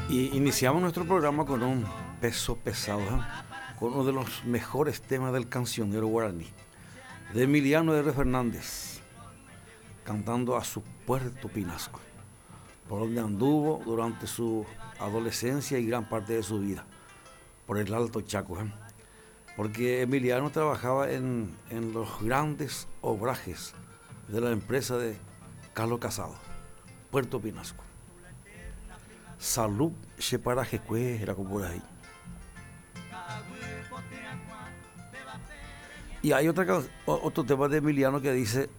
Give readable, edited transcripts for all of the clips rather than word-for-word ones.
Y iniciamos nuestro programa con un peso pesado, ¿eh? Con uno de los mejores temas del cancionero guaraní, de Emiliano R. Fernández, cantando a su Puerto Pinasco, por donde anduvo durante su adolescencia y gran parte de su vida, por el Alto Chaco, ¿eh? Porque Emiliano trabajaba en los grandes obrajes de la empresa de Carlos Casado, Puerto Pinasco. Salud, Sheparajeque, era como por ahí. Y hay otro tema de Emiliano que dice,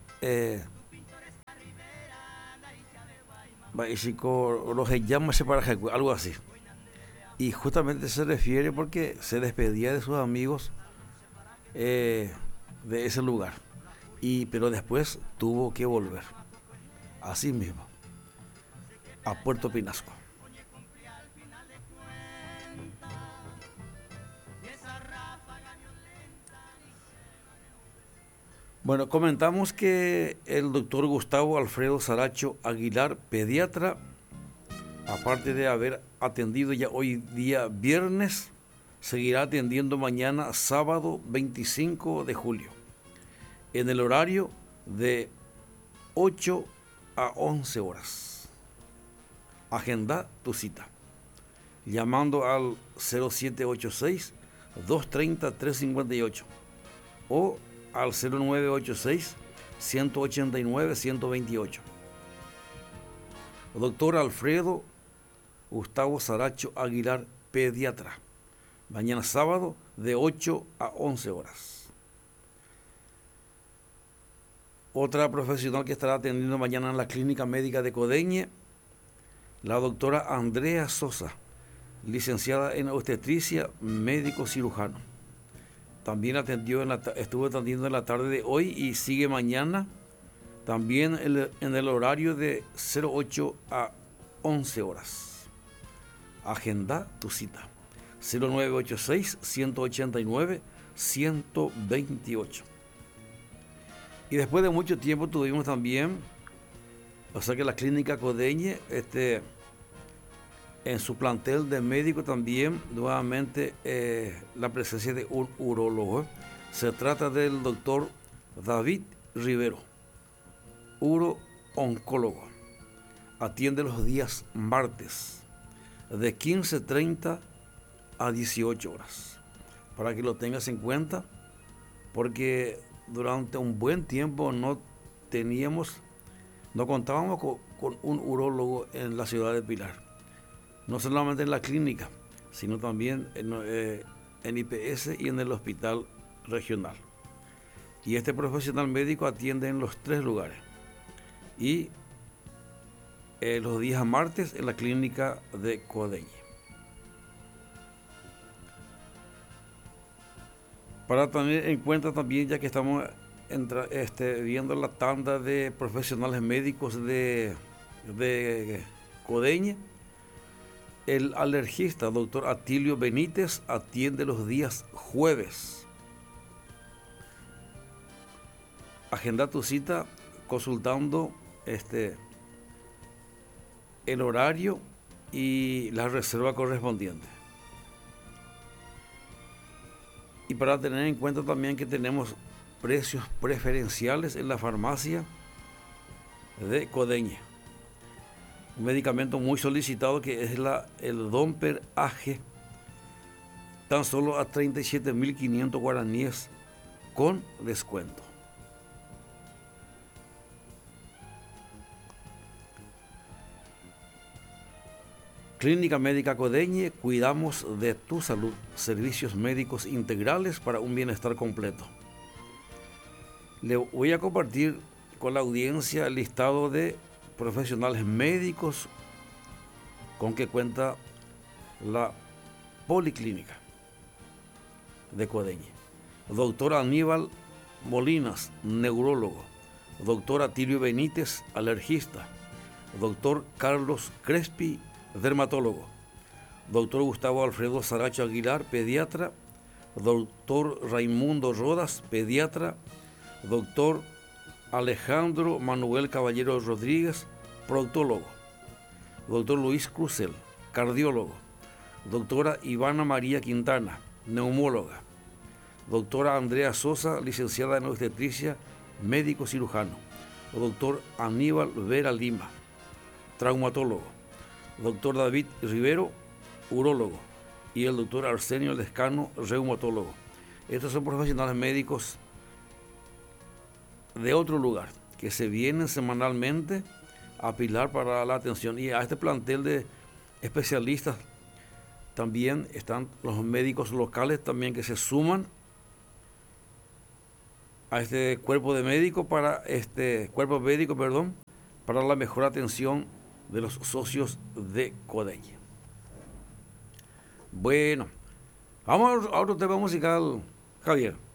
los llama Sheparajeque, algo así. Y justamente se refiere porque se despedía de sus amigos de ese lugar. Pero después tuvo que volver, así mismo, a Puerto Pinasco. Bueno, comentamos que el doctor Gustavo Alfredo Saracho Aguilar, pediatra, aparte de haber atendido ya hoy día viernes, seguirá atendiendo mañana sábado 25 de julio, en el horario de 8 a 11 horas. Agenda tu cita, llamando al 0786-230-358 o al 0986-189-128. Doctor Alfredo Gustavo Saracho Aguilar, pediatra, mañana sábado de 8 a 11 horas. Otra profesional que estará atendiendo mañana en la Clínica Médica de Codeñe, la doctora Andrea Sosa, licenciada en obstetricia, médico cirujano. También estuvo atendiendo en la tarde de hoy y sigue mañana, también en el horario de 08 a 11 horas. Agenda tu cita, 0986-189-128. Y después de mucho tiempo tuvimos también, o sea que la Clínica Codeñe, en su plantel de médicos también nuevamente la presencia de un urólogo. Se trata del doctor David Rivero, uro-oncólogo. Atiende los días martes de 15:30 a 18 horas. Para que lo tengas en cuenta, porque durante un buen tiempo no contábamos con un urólogo en la ciudad de Pilar. No solamente en la clínica, sino también en IPS y en el hospital regional. Y este profesional médico atiende en los 3 lugares. Y los días martes en la clínica de Codeñe. Para tener en cuenta también, ya que estamos viendo la tanda de profesionales médicos de Codeñe, el alergista doctor Atilio Benítez atiende los días jueves. Agenda tu cita consultando el horario y la reserva correspondiente. Y para tener en cuenta también que tenemos precios preferenciales en la farmacia de Codeñe. Un medicamento muy solicitado que es el Domper AG, tan solo a 37.500 guaraníes con descuento. Clínica Médica Codeñe, cuidamos de tu salud, servicios médicos integrales para un bienestar completo. Le voy a compartir con la audiencia el listado de profesionales médicos con que cuenta la Policlínica de Codeñe. Doctor Aníbal Molinas, neurólogo. Doctor Atilio Benítez, alergista. Doctor Carlos Crespi, dermatólogo. Doctor Gustavo Alfredo Saracho Aguilar, pediatra. Doctor Raimundo Rodas, pediatra. Doctor Alejandro Manuel Caballero Rodríguez, proctólogo. Doctor Luis Crucel, cardiólogo. Doctora Ivana María Quintana, neumóloga. Doctora Andrea Sosa, licenciada en obstetricia, médico cirujano. Doctor Aníbal Vera Lima, traumatólogo. Doctor David Rivero, urólogo. Y el doctor Arsenio Lescano, reumatólogo. Estos son profesionales médicos de otro lugar que se vienen semanalmente a Pilar para la atención. Y a este plantel de especialistas también están los médicos locales también que se suman a este cuerpo médico, para la mejor atención de los socios de CODEI. Bueno, vamos a otro tema musical, Javier.